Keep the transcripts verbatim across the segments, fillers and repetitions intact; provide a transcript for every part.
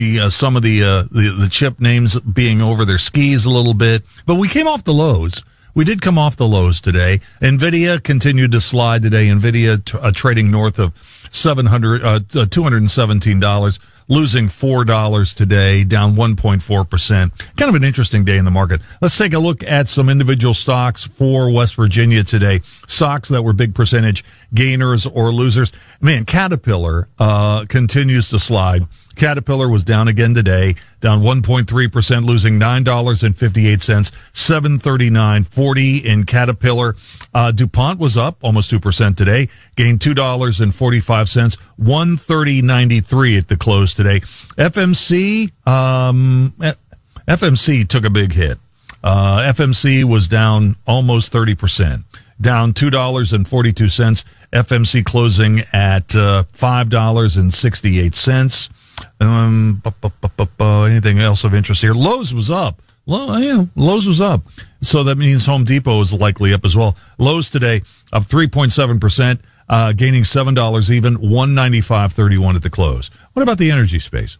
Uh, some of the, uh, the the chip names being over their skis a little bit, but we came off the lows. We did come off the lows today. Nvidia continued to slide today. Nvidia t- uh, trading north of seven hundred, uh, two hundred seventeen dollars, losing four dollars today, down one point four percent. Kind of an interesting day in the market. Let's take a look at some individual stocks for West Virginia today. Stocks that were big percentage gainers or losers. Man, Caterpillar uh, continues to slide. Caterpillar was down again today, down one point three percent, losing nine dollars and fifty-eight cents, seven thirty-nine forty in Caterpillar. Uh, DuPont was up almost two percent today, gained two dollars and forty-five cents, one thirty ninety-three at the close today. F M C, um, F M C took a big hit. Uh, F M C was down almost thirty percent, down two dollars and forty-two cents. F M C closing at uh, five dollars and sixty-eight cents. Um, bu- bu- bu- bu- anything else of interest here? Lowe's was up. Low, yeah, Lowe's was up. So that means Home Depot is likely up as well. Lowe's today up three point seven percent, uh, gaining seven dollars even, one ninety-five thirty-one at the close. What about the energy space?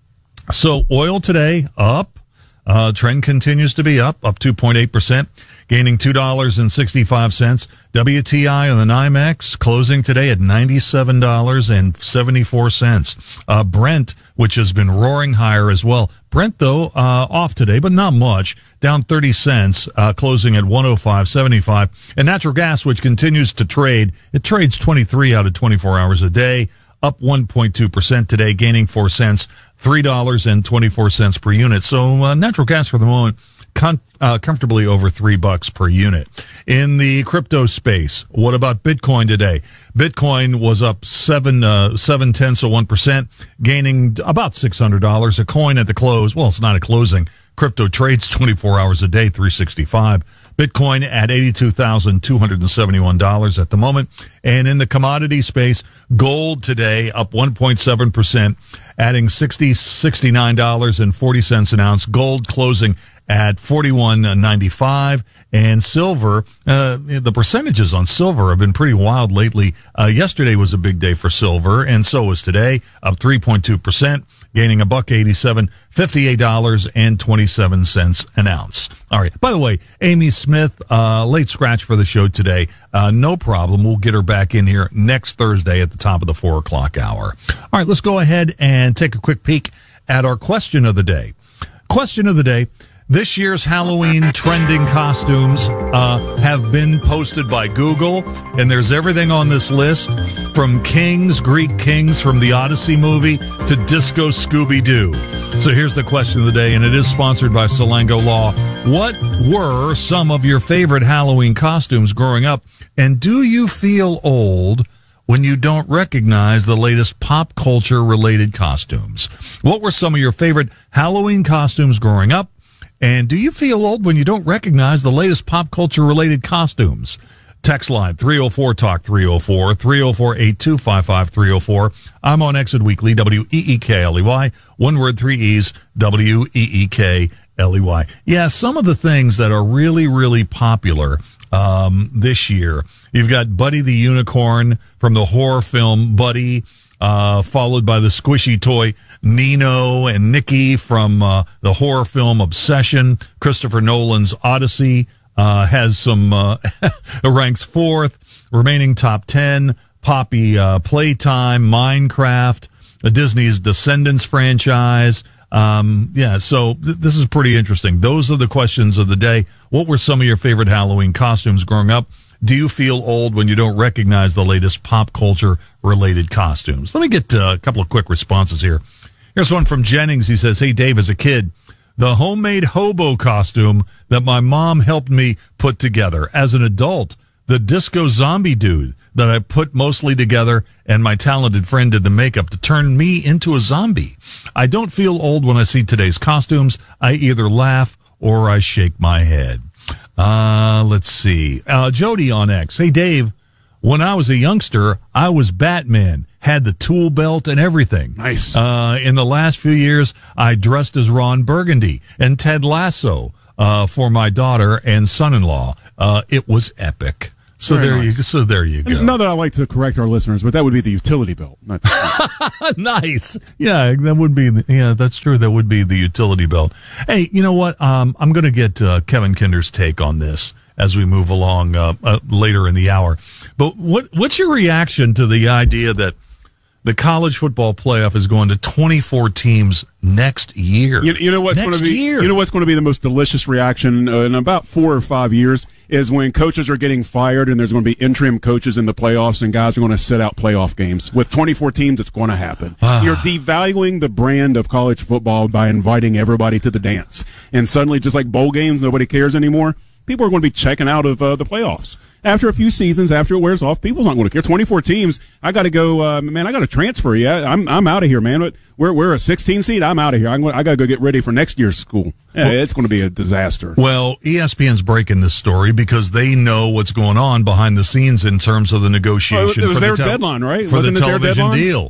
So oil today up. Uh, trend continues to be up, up two point eight percent, gaining two dollars and sixty-five cents. W T I on the NYMEX closing today at ninety-seven dollars and seventy-four cents. Uh, Brent, which has been roaring higher as well. Brent, though, uh, off today, but not much, down thirty cents, uh, closing at one oh five seventy-five. And natural gas, which continues to trade, it trades twenty-three out of twenty-four hours a day, up one point two percent today, gaining four cents. three dollars and twenty-four cents per unit. So uh, natural gas for the moment con- uh, comfortably over three bucks per unit. In the crypto space, what about Bitcoin today? Bitcoin was up seven uh, seven tenths of one percent, gaining about six hundred dollars a coin at the close. Well, it's not a closing. Crypto trades twenty-four hours a day, three sixty-five. Bitcoin at eighty-two thousand two hundred seventy-one dollars at the moment. And in the commodity space, gold today up one point seven percent, adding sixty, sixty-nine dollars and forty cents an ounce. Gold closing at forty-one ninety-five. And silver, uh, the percentages on silver have been pretty wild lately. Uh, yesterday was a big day for silver, and so was today, up three point two percent, gaining a buck eighty-seven, fifty-eight dollars and twenty-seven cents an ounce. All right. By the way, Amy Smith, uh, late scratch for the show today. Uh, no problem. We'll get her back in here next Thursday at the top of the four o'clock hour. All right. Let's go ahead and take a quick peek at our question of the day. Question of the day. This year's Halloween trending costumes uh, have been posted by Google, and there's everything on this list from kings, Greek kings from the Odyssey movie to Disco Scooby-Doo. So here's the question of the day, and it is sponsored by Salango Law. What were some of your favorite Halloween costumes growing up, and do you feel old when you don't recognize the latest pop culture-related costumes? What were some of your favorite Halloween costumes growing up? And do you feel old when you don't recognize the latest pop culture-related costumes? Text line three oh four talk three oh four, three oh four, eight two five five, three oh four. I'm on Exit Weekly, W E E K L E Y. One word, three E's, W E E K L E Y. Yeah, some of the things that are really, really popular um, this year. You've got Buddy the Unicorn from the horror film Buddy, uh, followed by the squishy toy Nino and Nikki from uh, the horror film Obsession. Christopher Nolan's Odyssey uh, has some uh, ranks fourth. Remaining top ten: Poppy uh, Playtime, Minecraft, uh, Disney's Descendants franchise. Um, yeah, so th- this is pretty interesting. Those are the questions of the day. What were some of your favorite Halloween costumes growing up? Do you feel old when you don't recognize the latest pop culture related costumes? Let me get uh, a couple of quick responses here. Here's one from Jennings. He says, hey, Dave, as a kid, the homemade hobo costume that my mom helped me put together. As an adult, the disco zombie dude that I put mostly together, and my talented friend did the makeup to turn me into a zombie. I don't feel old when I see today's costumes. I either laugh or I shake my head. Uh, let's see. Uh, Jody on X. Hey, Dave, when I was a youngster, I was Batman, had the tool belt and everything. Nice. Uh, in the last few years, I dressed as Ron Burgundy and Ted Lasso uh, for my daughter and son-in-law. Uh, it was epic. So Very there nice. you so there you go. Not that I like to correct our listeners, but that would be the utility belt. Not the Nice. Yeah, that would be, the, yeah, that's true. That would be the utility belt. Hey, you know what? Um, I'm going to get uh, Kevin Kinder's take on this as we move along uh, uh, later in the hour. But what what's your reaction to the idea that the college football playoff is going to twenty-four teams next year? You, you know what's next going to be year. You know what's going to be the most delicious reaction uh, in about four or five years is when coaches are getting fired and there's going to be interim coaches in the playoffs and guys are going to sit out playoff games. With twenty-four teams, it's going to happen. You're devaluing the brand of college football by inviting everybody to the dance. And suddenly, just like bowl games, nobody cares anymore. People are going to be checking out of uh, the playoffs. After a few seasons, after it wears off, people's not going to care. twenty-four teams, I got to go, uh, man, I got to transfer. Yeah, I'm I'm out of here, man. We're we're a sixteen seed. I'm out of here. I'm going, I got to go get ready for next year's school. Yeah, well, it's going to be a disaster. Well, E S P N's breaking this story because they know what's going on behind the scenes in terms of the negotiation. Oh, it was for their the te- deadline, right? For Wasn't the it their television deadline? deal.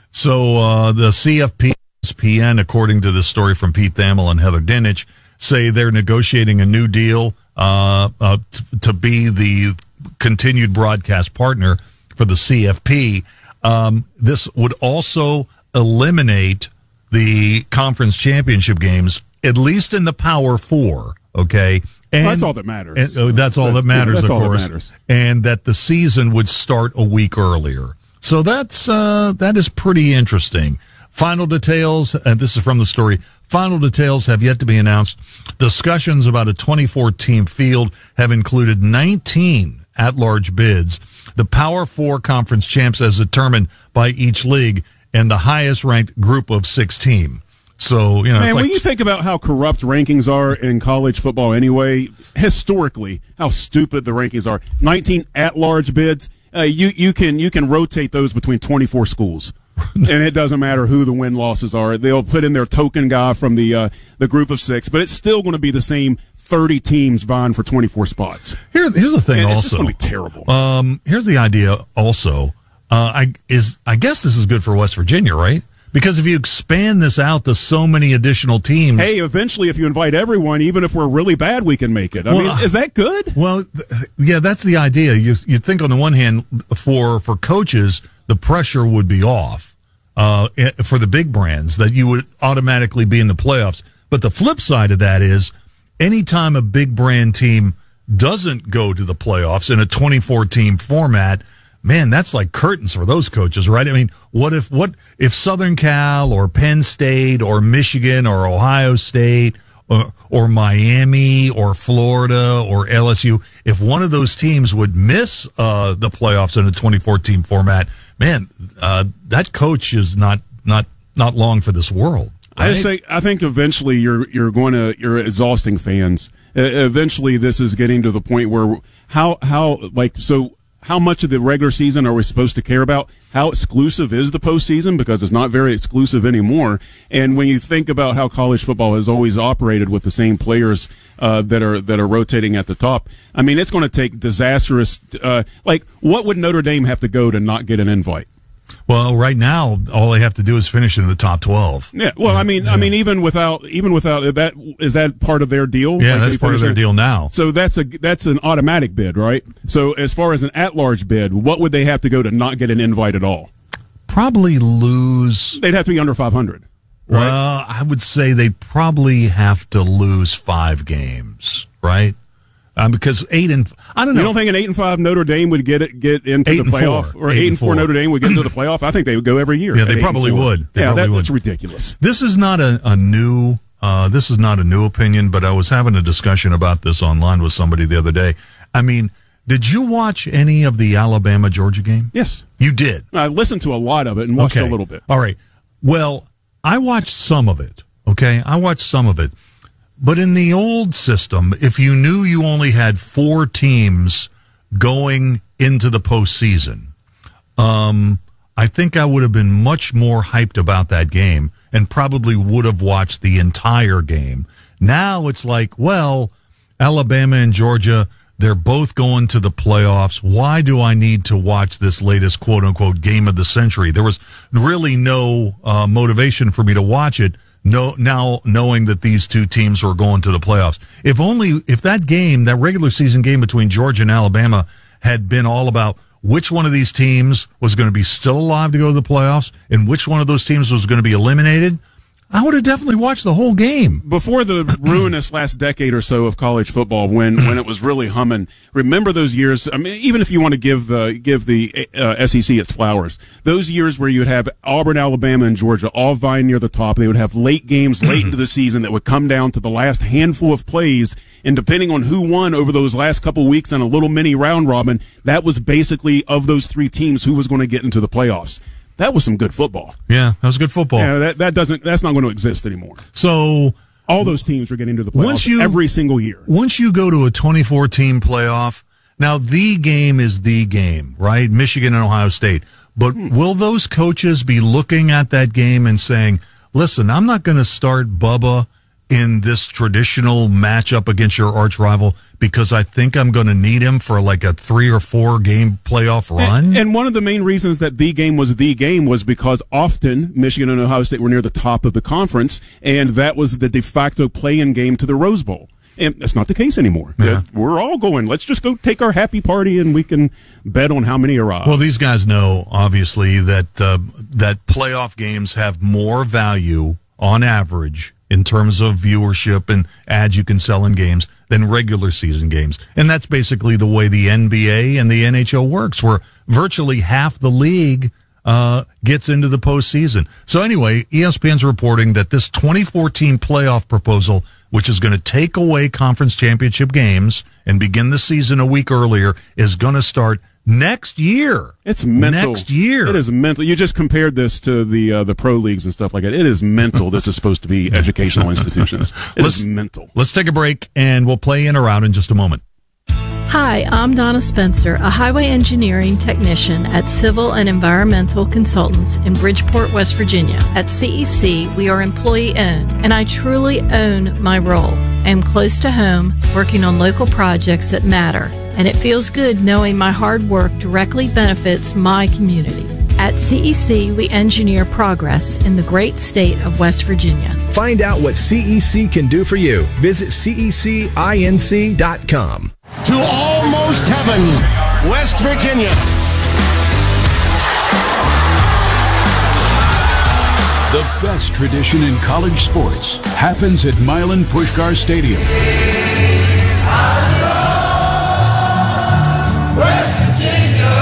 So uh, the C F P, E S P N, according to this story from Pete Thamel and Heather Dinich, say they're negotiating a new deal uh, uh, t- to be the continued broadcast partner for the C F P. Um, this would also eliminate the conference championship games, at least in the Power Four. Okay, and Well, that's all that matters. And, oh, that's all that matters, That's of all that course. matters. And that the season would start a week earlier. So that's uh, that is pretty interesting. Final details, and this is from the story. Final details have yet to be announced. Discussions about a twenty-four team field have included nineteen at-large bids. The Power Four conference champs as determined by each league, and the highest-ranked group of six team. So, you know, Man, it's when like, you think about how corrupt rankings are in college football anyway, historically, how stupid the rankings are. nineteen at-large bids, uh, you, you can you can rotate those between twenty-four schools. And it doesn't matter who the win-losses are. They'll put in their token guy from the uh, the group of six, but it's still going to be the same thirty teams vying for twenty-four spots. Here, here's the thing And also. it's just going to be terrible. Um, here's the idea also. Uh, I is I guess this is good for West Virginia, right? Because if you expand this out to so many additional teams. Hey, eventually, if you invite everyone, even if we're really bad, we can make it. I Well, mean, is that good? Well, th- yeah, that's the idea. You you think on the one hand, for for coaches, the pressure would be off uh, for the big brands that you would automatically be in the playoffs. But the flip side of that is, anytime a big brand team doesn't go to the playoffs in a twenty-four team format, man, that's like curtains for those coaches, right? I mean, what if what if Southern Cal or Penn State or Michigan or Ohio State or, or Miami or Florida or L S U, if one of those teams would miss uh, the playoffs in a twenty-four team format, man, uh, that coach is not not not long for this world. Right? I just think I think eventually you're you're going to you're exhausting fans. Uh, eventually, this is getting to the point where how how like so how much of the regular season are we supposed to care about? How exclusive is the postseason? Because it's not very exclusive anymore. And when you think about how college football has always operated with the same players uh, that are that are rotating at the top, I mean, it's going to take disastrous. Uh, like, what would Notre Dame have to go to not get an invite? Well, right now, all they have to do is finish in the top twelve. Yeah. Well, I mean, yeah. I mean, even without, even without that, is that part of their deal? Yeah, like that's part of their deal now. So that's a that's an automatic bid, right? So as far as an at-large bid, what would they have to go to not get an invite at all? Probably lose. They'd have to be under five hundred. Right? Well, I would say they probably have to lose five games, right? Um, because eight and I don't know. You don't think an eight and five Notre Dame would get it get into eight the playoff, four. or eight, eight and and four, four Notre Dame would get into the playoff? I think they would go every year. Yeah, they probably would. They yeah, probably that, would. that's ridiculous. This is not a, a new. Uh, this is not a new opinion, but I was having a discussion about this online with somebody the other day. I mean, did you watch any of the Alabama Georgia game? Yes, you did. I listened to a lot of it and watched okay. a little bit. All right. Well, I watched some of it. Okay, I watched some of it. But in the old system, if you knew you only had four teams going into the postseason, um, I think I would have been much more hyped about that game and probably would have watched the entire game. Now it's like, well, Alabama and Georgia, they're both going to the playoffs. Why do I need to watch this latest quote-unquote game of the century? There was really no uh, motivation for me to watch it. No, now knowing that these two teams were going to the playoffs. If only, if that game, that regular season game between Georgia and Alabama had been all about which one of these teams was going to be still alive to go to the playoffs and which one of those teams was going to be eliminated, I would have definitely watched the whole game. Before the ruinous last decade or so of college football, when, when it was really humming, remember those years? I mean, even if you want to give the give the uh, S E C its flowers, those years where you would have Auburn, Alabama, and Georgia all vying near the top. They would have late games late into the season that would come down to the last handful of plays, and depending on who won over those last couple weeks in a little mini round robin, that was basically of those three teams who was going to get into the playoffs. That was some good football. Yeah, that was good football. Yeah, that, that doesn't, that's not going to exist anymore. So all those teams are getting to the playoffs once you, every single year. Once you go to a twenty-four team playoff, now the game is the game, right? Michigan and Ohio State. But hmm. will those coaches be looking at that game and saying, listen, I'm not going to start Bubba in this traditional matchup against your arch rival because I think I'm going to need him for like a three or four game playoff run. And, and one of the main reasons that the game was the game was because often Michigan and Ohio State were near the top of the conference, and that was the de facto play-in game to the Rose Bowl. And that's not the case anymore. Yeah. We're all going, let's just go take our happy party and we can bet on how many arrive. Well, these guys know, obviously, that uh, that playoff games have more value on average in terms of viewership and ads you can sell in games than regular season games. And that's basically the way the N B A and the N H L works, where virtually half the league uh, gets into the postseason. So anyway, E S P N's reporting that this twenty fourteen playoff proposal, which is going to take away conference championship games and begin the season a week earlier, is going to start next year. It's mental. Next year. It is mental. You just compared this to the uh, the pro leagues and stuff like that. It is mental. This is supposed to be educational institutions. It let's, is mental. Let's take a break, and we'll play in or out in just a moment. Hi, I'm Donna Spencer, a highway engineering technician at Civil and Environmental Consultants in Bridgeport, West Virginia. At C E C, we are employee-owned, and I truly own my role. I am close to home, working on local projects that matter, and it feels good knowing my hard work directly benefits my community. At C E C, we engineer progress in the great state of West Virginia. Find out what C E C can do for you. Visit C E C inc dot com. To almost heaven, West Virginia. The best tradition in college sports happens at Milan Puskar Stadium. West Virginia.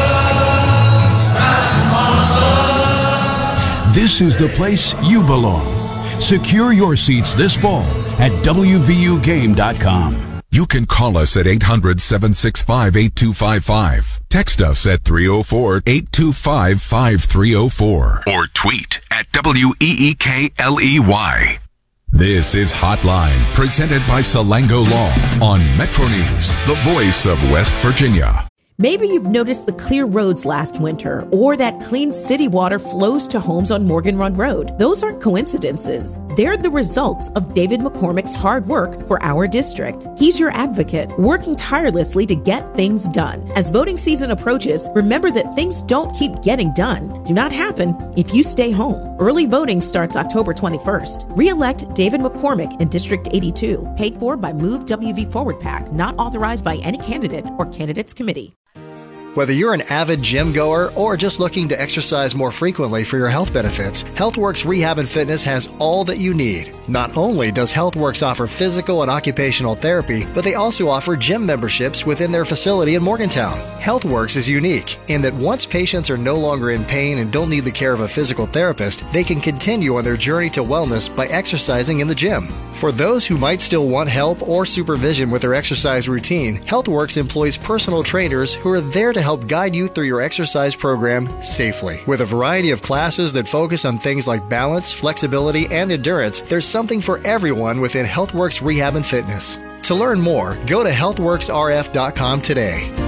This is the place you belong. Secure your seats this fall at W V U game dot com. You can call us at eight hundred, seven six five, eight two five five. Text us at three oh four, eight two five, five three oh four. Or tweet at W E E K L E Y. This is Hotline, presented by Salango Law on Metro News, the voice of West Virginia. Maybe you've noticed the clear roads last winter, or that clean city water flows to homes on Morgan Run Road. Those aren't coincidences. They're the results of David McCormick's hard work for our district. He's your advocate, working tirelessly to get things done. As voting season approaches, remember that things don't keep getting done. Do not happen if you stay home. Early voting starts October twenty-first. Re-elect David McCormick in District eighty-two, paid for by Move W V Forward PAC, not authorized by any candidate or candidates committee. Whether you're an avid gym goer or just looking to exercise more frequently for your health benefits, HealthWorks Rehab and Fitness has all that you need. Not only does HealthWorks offer physical and occupational therapy, but they also offer gym memberships within their facility in Morgantown. HealthWorks is unique in that once patients are no longer in pain and don't need the care of a physical therapist, they can continue on their journey to wellness by exercising in the gym. For those who might still want help or supervision with their exercise routine, HealthWorks employs personal trainers who are there to help guide you through your exercise program safely. With a variety of classes that focus on things like balance, flexibility, and endurance, there's something for everyone within HealthWorks Rehab and Fitness. To learn more, go to health works R F dot com today.